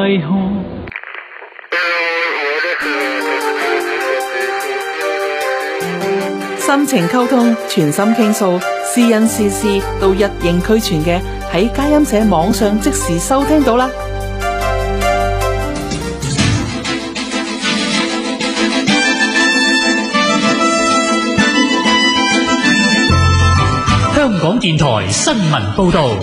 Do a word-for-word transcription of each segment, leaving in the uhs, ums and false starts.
心情溝通，全心傾訴，私恩私事都一應俱全嘅，喺佳音社網上即時收聽到啦。 香港電台新聞報道。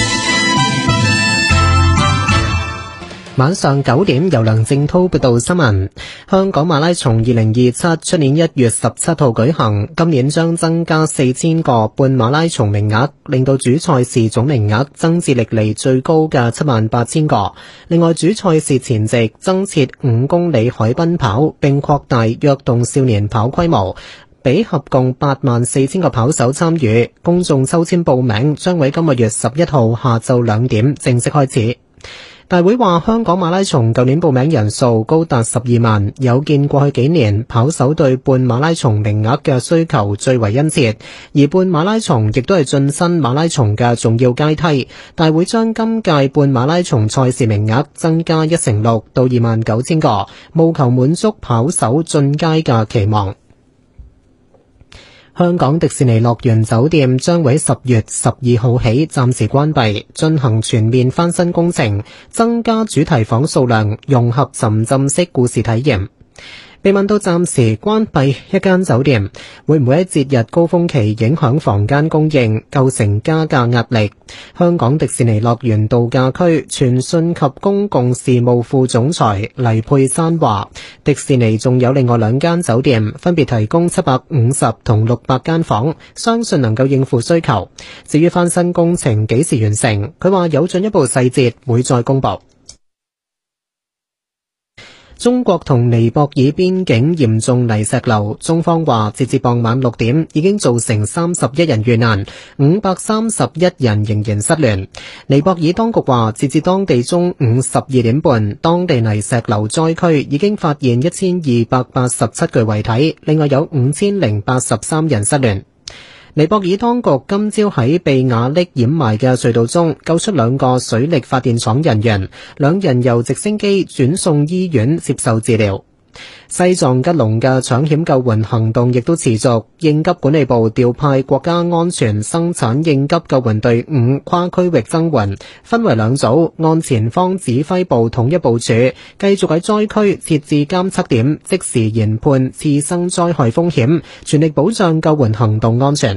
晚上九點，由梁正濤報道新聞。香港馬拉松二零二七出年一月十七號舉行，今年將增加四千個半馬拉松名額，令到主賽事總名額增至歷嚟最高嘅七萬八千個。另外，主賽事前夕增設五公里海濱跑，並擴大躍動少年跑規模，俾合共八萬四千個跑手參與。公眾抽籤報名將喺今個月十一號下晝兩點正式開始。大會話，香港馬拉松舊年報名人數高達十二萬，有見過去幾年跑手對半馬拉松名額嘅需求最為殷切，而半馬拉松亦都係晉身馬拉松嘅重要階梯。大會將今屆半馬拉松賽事名額增加一成六到二萬九千個，務求滿足跑手進階嘅期望。香港迪士尼樂園酒店將會喺十月十二號起暫時關閉，進行全面翻新工程，增加主題房數量，融合沉浸式故事體驗。被問到暫時關閉一間酒店會唔會喺節日高峰期影響房間供應，構成加價壓力，香港迪士尼樂園度假區傳訊及公共事務副總裁黎佩珊話，迪士尼仲有另外兩間酒店，分別提供七百五十同六百間房，相信能夠應付需求。至於翻新工程幾時完成，佢話有進一步細節會再公佈。中國同尼泊爾邊境嚴重泥石流，中方話截至傍晚六點已經造成三十一人遇難，五百三十一人仍然失聯。尼泊爾當局話截至當地中午十二點半，當地泥石流災區已經發現一千二百八十七具遺體，另外有五千零八十三人失聯。尼泊爾當局今朝喺被瓦礫掩埋嘅隧道中救出兩個水力發電廠人員，兩人由直升機轉送醫院接受治療。西藏吉隆嘅搶險救援行動亦都持續，應急管理部調派國家安全生產應急救援隊伍跨區域增援，分為兩組，按前方指揮部統一部署，繼續喺災區設置監測點，即時研判次生災害風險，全力保障救援行動安全。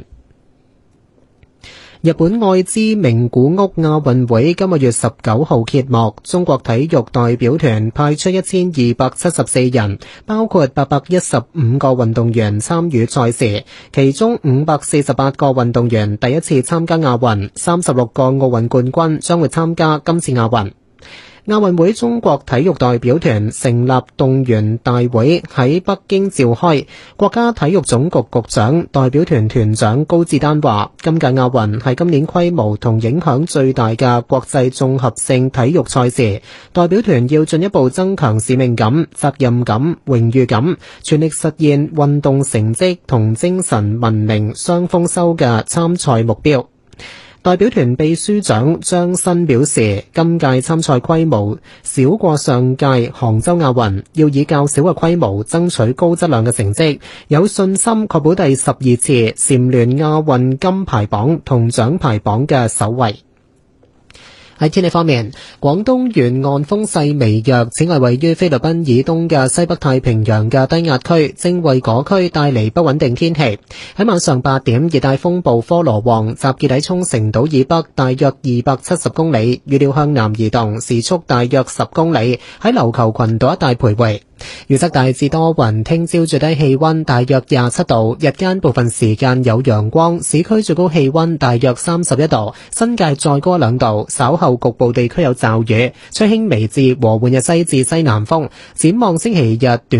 日本愛知名古屋亞運會今個月十九號揭幕，中國體育代表團派出一千二百七十四人，包括八百一十五個運動員參與賽事，其中五百四十八個運動員第一次參加亞運，三十六個奧運冠軍將會參加今次亞運。亞運會中國體育代表團成立動員大會喺北京召開，國家體育總局局長、代表團團長高志丹話，今屆亞運係今年規模同影響最大嘅國際綜合性體育賽事，代表團要進一步增強使命感、責任感、榮譽感，全力實現運動成績同精神文明雙豐收嘅參賽目標。代表團秘書長張新表示，今屆參賽規模少過上屆杭州亞運，要以較小嘅規模爭取高質量嘅成績，有信心確保第十二次蟬聯亞運金牌榜同獎牌榜嘅首位。喺天氣方面，廣東沿岸風勢微弱，此外位於菲律賓以東嘅西北太平洋嘅低壓區正為嗰區帶嚟不穩定天氣。喺晚上八點，熱帶風暴科羅旺集結喺沖繩島以北大約二百七十公里，預料向南移動，時速大約十公里，喺琉球群島一帶徘徊。預測大致多雲，聽朝最低氣溫大約廿七度，日間部分時間有陽光，市區最高氣溫大約三十一度，新界再高一兩度，稍後局部地區有驟雨，吹輕微至和緩嘅西至西南風。展望星期日短